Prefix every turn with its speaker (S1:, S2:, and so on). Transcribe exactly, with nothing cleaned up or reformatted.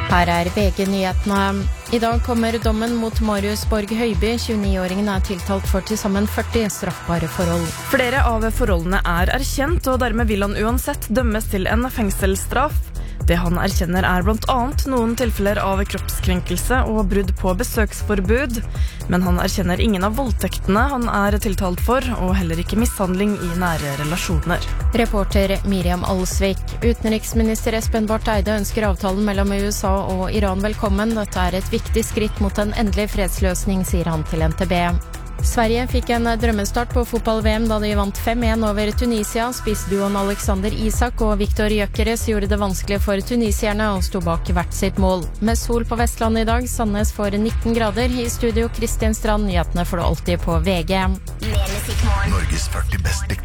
S1: Her er V G-nyhetene. I dag kommer dommen mot Marius Borg Høiby. tjueni-åringen er tiltalt for til sammen førti straffbare forhold.
S2: Flere av forholdene er erkjent, og dermed vil han uansett dømmes til en fengselsstraff. Det han erkjenner er blant annet noen tilfeller av kroppskrenkelse og brudd på besøksforbud. Men han erkjenner ingen av voldtektene han er tiltalt for, og heller ikke mishandling i nære relasjoner.
S1: Reporter Miriam Alsvik. Utenriksminister Espen Barth Eide ønsker avtalen mellom U S A og Iran velkommen. Dette er et viktig skritt mot en endelig fredsløsning, sier han til N T B. Sverige fikk en drømmestart på fotball-V M da de vant fem en over Tunisia. Spissduoen Alexander Isak og Viktor Gyökeres gjorde det vanskelig for tunisierne og sto bak hvert sitt mål. Med sol på Vestlandet i dag, Sandnes får nitten grader. I studio Kristian Strand, nyhetene får du alltid på V G.
S3: Norges førti best likte